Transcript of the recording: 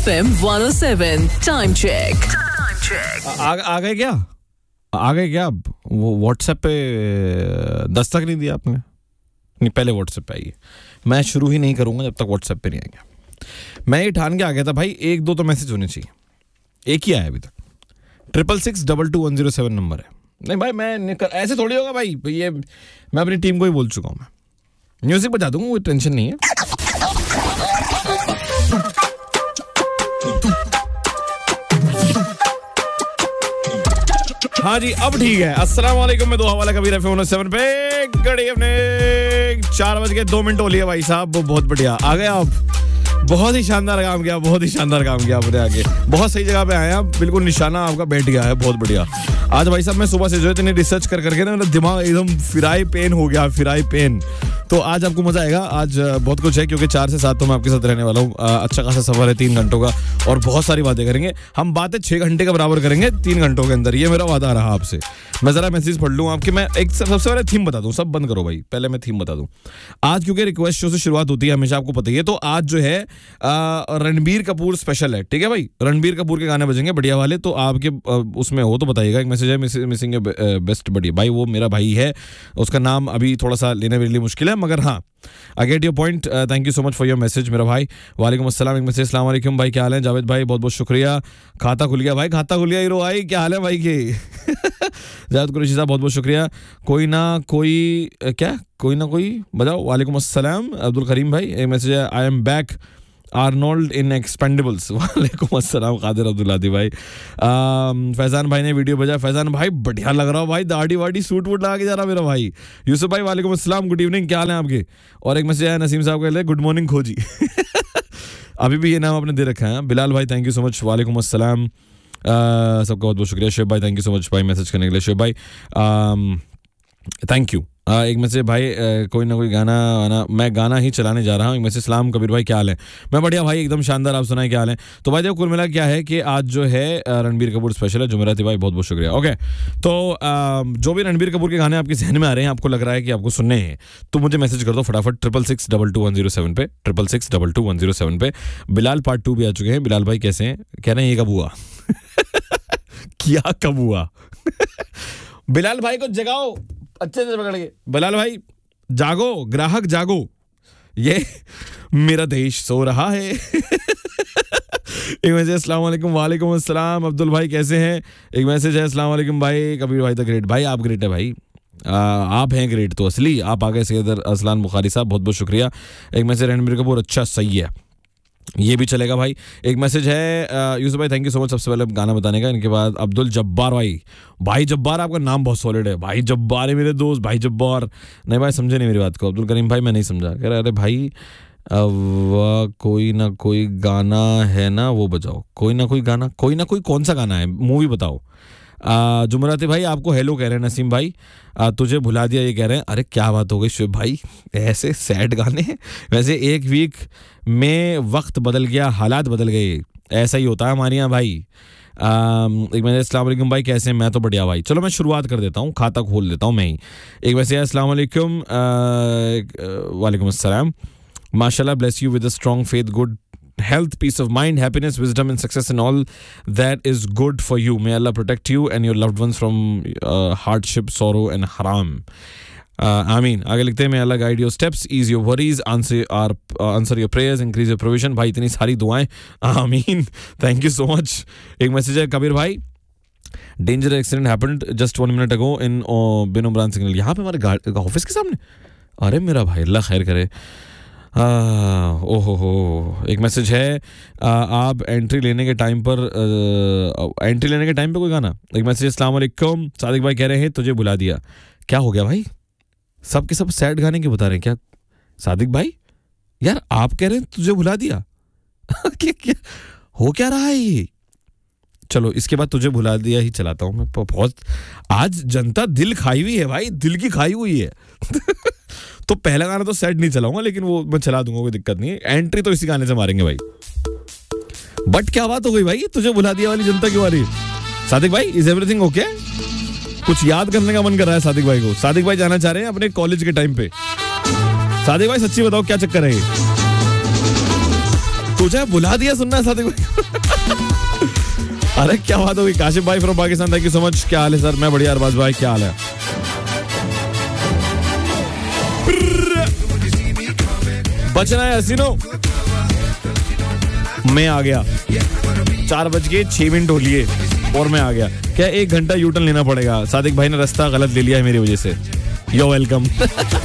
FM 107 time check. आ गए क्या? आ गए क्या? अब वो व्हाट्सएप पे दस्तक नहीं दिया आपने? नहीं, पहले व्हाट्सएप पे आइए। मैं शुरू ही नहीं करूंगा जब तक व्हाट्सएप पे नहीं आएंगे। मैं ये ठान के आ गया था भाई, एक दो तो मैसेज होने चाहिए। एक ही आया अभी तक। 666-22107 नंबर है। नहीं भाई, मैं ऐसे थोड़ी होगा भाई, ये मैं अपनी टीम को ही बोल चुका हूँ। मैं म्यूजिक बजा दूंगा, कोई टेंशन नहीं है। हाँ जी, अब ठीक है। अस्सलाम वालेकुम, मैं दो हवाला कबीर FM 107 पे। Good evening. 4:02 हो लिया भाई साहब, बहुत बढ़िया आ गए आप। बहुत ही शानदार काम किया, बहुत ही शानदार काम किया आपने। आगे बहुत सही जगह पे आए हैं, बिल्कुल निशाना आपका बैठ गया है, बहुत बढ़िया। आज भाई साहब मैं सुबह से जो इतनी रिसर्च करके ना मेरा दिमाग एकदम फिराई पेन हो गया, फिराई पेन। तो आज आपको मजा आएगा। आज बहुत कुछ है, क्योंकि 4 से 7 तो मैं आपके साथ रहने वाला हूँ। अच्छा खासा सफर है 3 घंटों का, और बहुत सारी बातें करेंगे हम। बातें 6 घंटे का बराबर करेंगे 3 घंटों के अंदर, ये मेरा वादा रहा आपसे। मैं जरा मैसेज पढ़ लूँ आपके। मैं एक सबसे पहले थीम बता दूँ, सब बंद करो भाई, पहले मैं थीम बता दूँ। आज क्योंकि रिक्वेस्ट शो से शुरुआत होती है हमेशा, आपको पता ही है, तो आज जो है रणबीर कपूर स्पेशल है, ठीक है भाई। रणबीर कपूर के गाने बजेंगे बढ़िया वाले, तो आपके उसमें हो तो बताइएगा। एक मैसेज है मिसिंग बेस्ट बढ़िया भाई, वो मेरा भाई है, उसका नाम अभी थोड़ा सा लेने मेरे लिए मुश्किल है, मगर हाँ I get your point. Thank you so much for your message मेरा भाई। वालेकुम अस्सलाम। एक मैसेज, अस्सलाम वालेकुम भाई, क्या हाल है? जावेद भाई बहुत बहुत शुक्रिया। खाता खुल गया भाई, खाता खुल गया हीरो भाई, क्या हाल है भाई के? जावेद कुरैशी साहब बहुत बहुत शुक्रिया। कोई ना कोई बताओ। वालेकुम अस्सलाम अब्दुल करीम भाई। एक मैसेज है, I am back Arnold in Expendables. वालेकुम अस्सलाम कादिर अब्दुल आदि भाई। फैजान भाई ने वीडियो भेजा। फैजान भाई बढ़िया लग रहा हो भाई, दाढ़ी वाड़ी सूट वूट लगा के जा रहा मेरा भाई। यूसुफ भाई वालेकुम अस्सलाम, गुड इवनिंग, क्या हाल है आपके? और एक मैसेज है नसीम साहब के लिए, गुड मॉर्निंग खोजी। अभी भी ये नाम आपने दे रखा है। बिलाल भाई थैंक यू सो मच, वालेकुम अस्सलाम। सबका बहुत बहुत शुक्रिया। शेब भाई थैंक यू सो मच भाई मैसेज करने के लिए। शेब भाई थैंक यू। एक मैसेज भाई, कोई ना कोई गाना मैं गाना ही चलाने जा रहा हूँ। एक मैसेज, सलाम कबीर भाई क्या हाल है? मैं बढ़िया भाई, एकदम शानदार, आप सुनाए क्या हाल है? तो भाई देखो कुल मिला क्या है कि आज जो है रणबीर कपूर स्पेशल है। जुमेराती भाई बहुत बहुत शुक्रिया। ओके, तो जो भी रणबीर कपूर के गाने आपके जहन में आ रहे हैं, आपको लग रहा है कि आपको सुनने हैं, तो मुझे मैसेज कर दो फटाफट 666-22107 पे, 666-22107 पे। बिलाल पार्ट 2 भी आ चुके हैं। बिलाल भाई कैसे हैं? कह रहे हैं ये कब हुआ? क्या कब हुआ? बिलाल भाई को जगाओ अच्छे से पकड़ के। बिलाल भाई जागो, ग्राहक जागो, ये मेरा देश सो रहा है। एक मैसेज, अस्सलाम वालेकुम। वालेकुम अस्सलाम अब्दुल भाई कैसे हैं? एक मैसेज है, अस्सलाम वालेकुम भाई कबीर भाई द ग्रेट। भाई आप ग्रेट है भाई, आप हैं ग्रेट तो असली, आप आ गए। सैयद अरसलान बुखारी साहब बहुत बहुत शुक्रिया। एक मैसेज, रणबीर कपूर अच्छा सही है, ये भी चलेगा भाई। एक मैसेज है यूसुफ भाई थैंक यू सो मच सबसे पहले गाना बताने का। इनके बाद अब्दुल जब्बार भाई जब्बार आपका नाम बहुत सॉलिड है भाई। जब्बार है मेरे दोस्त, भाई जब्बार। नहीं भाई समझे नहीं मेरी बात को। अब्दुल करीम भाई मैं नहीं समझा, कह रहे अरे भाई कोई ना कोई गाना है ना वो बजाओ। कोई ना कोई कौन सा गाना है? मूवी बताओ। जुमराती भाई आपको हेलो कह रहे हैं। नसीम भाई तुझे भुला दिया ये कह रहे हैं। अरे क्या बात हो गई शुभ भाई, ऐसे सैड गाने? वैसे एक वीक में वक्त बदल गया, हालात बदल गए, ऐसा ही होता है हमारे यहाँ भाई। एक मैसेज, अस्सलाम वालेकुम भाई कैसे हैं? मैं तो बढ़िया भाई। चलो मैं शुरुआत कर देता हूँ, खाता खोल देता हूँ मैं ही। एक मैसेज, अस्सलाम वालेकुम। वालेकुम अस्सलाम। माशाल्लाह bless you with a strong faith, good health, peace of mind, happiness, wisdom and success and all that is good for you. May Allah protect you and your loved ones from hardship, sorrow and haram. आमीन। आगे लिखते हैं, may Allah guide your steps, ease your worries, answer your prayers, increase your provision। भाई इतनी सारी दुआएं, आमीन, thank you so much. एक मैसेज है कबीर भाई, danger accident happened just 1 minute ago in bin Umran signal, यहाँ पे हमारे ऑफिस के सामने। अरे मेरा भाई अल्लाह खैर करे। ओहो, एक मैसेज है, आप एंट्री लेने के टाइम पे कोई गाना। एक मैसेज, अस्सलाम वालेकुम सादिक भाई कह रहे हैं तुझे बुला दिया। क्या हो गया भाई? सब के सब सैड गाने के बता रहे हैं क्या सादिक भाई? यार आप कह रहे हैं तुझे बुला दिया। क्या हो क्या रहा है ये? चलो इसके बाद तुझे भुला दिया ही चलाता हूँ मैं। बहुत आज जनता दिल खाई हुई है भाई, दिल की खाई हुई है। तो पहला गाना तो सेट नहीं चलाऊंगा, लेकिन वो मैं चला दूंगा, कोई दिक्कत नहीं है। एंट्री तो इसी गाने से मारेंगे भाई। बट क्या बात हो गई भाई, तुझे भुला दिया वाली जनता क्यों आ रही है? सादिक भाई इज एवरीथिंग ओके? कुछ याद करने का मन कर रहा है सादिक भाई को। सादिक भाई जाना चाह रहे हैं अपने कॉलेज के टाइम पे। सादिक भाई सच्ची बताओ क्या चक्कर है ये? सोचा है बुला दिया सुनना सादिक भाई। अरे क्या बात होगी। काशिफ भाई from Pakistan, thank you so much. क्या हाल है सर? मैं बढ़िया। अरबाज भाई क्या हाल है? बचना है हसीनो। मैं आ गया। 4:06 हो लिए और मैं आ गया। क्या 1 घंटा यूटर्न लेना पड़ेगा? सादिक भाई ने रास्ता गलत ले लिया है मेरी वजह से। यो वेलकम।